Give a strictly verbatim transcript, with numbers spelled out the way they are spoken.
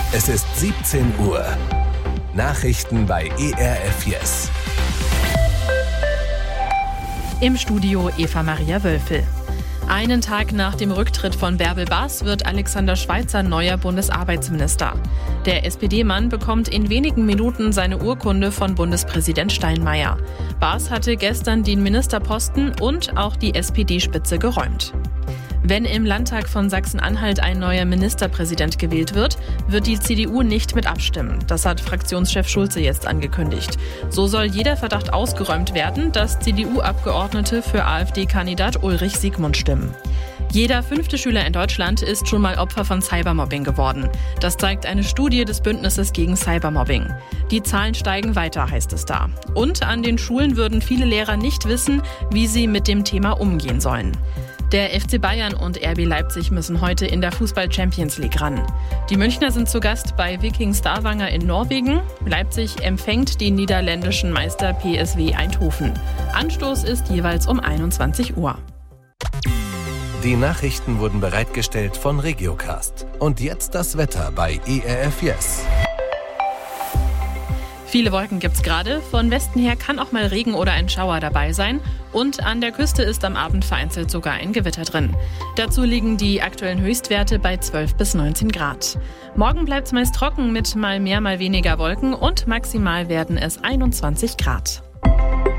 Es ist siebzehn Uhr. Nachrichten bei E R F Yes. Im Studio Eva Maria Wölfel. Einen Tag nach dem Rücktritt von Bärbel Bas wird Alexander Schweitzer neuer Bundesarbeitsminister. Der S P D-Mann bekommt in wenigen Minuten seine Urkunde von Bundespräsident Steinmeier. Bas hatte gestern den Ministerposten und auch die S P D-Spitze geräumt. Wenn im Landtag von Sachsen-Anhalt ein neuer Ministerpräsident gewählt wird, wird die C D U nicht mit abstimmen. Das hat Fraktionschef Schulze jetzt angekündigt. So soll jeder Verdacht ausgeräumt werden, dass C D U-Abgeordnete für AfD-Kandidat Ulrich Siegmund stimmen. Jeder fünfte Schüler in Deutschland ist schon mal Opfer von Cybermobbing geworden. Das zeigt eine Studie des Bündnisses gegen Cybermobbing. Die Zahlen steigen weiter, heißt es da. Und an den Schulen würden viele Lehrer nicht wissen, wie sie mit dem Thema umgehen sollen. Der F C Bayern und R B Leipzig müssen heute in der Fußball-Champions League ran. Die Münchner sind zu Gast bei Viking Stavanger in Norwegen. Leipzig empfängt den niederländischen Meister P S V Eindhoven. Anstoß ist jeweils um einundzwanzig Uhr. Die Nachrichten wurden bereitgestellt von Regiocast. Und jetzt das Wetter bei E R F Yes. Viele Wolken gibt's gerade. Von Westen her kann auch mal Regen oder ein Schauer dabei sein. Und an der Küste ist am Abend vereinzelt sogar ein Gewitter drin. Dazu liegen die aktuellen Höchstwerte bei zwölf bis neunzehn Grad. Morgen bleibt's meist trocken mit mal mehr, mal weniger Wolken und maximal werden es einundzwanzig Grad.